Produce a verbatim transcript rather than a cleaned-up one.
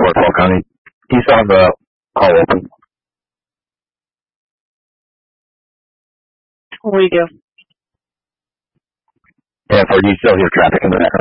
North Wall County. Do you still have the call open? We do. And for do you still hear traffic in the background?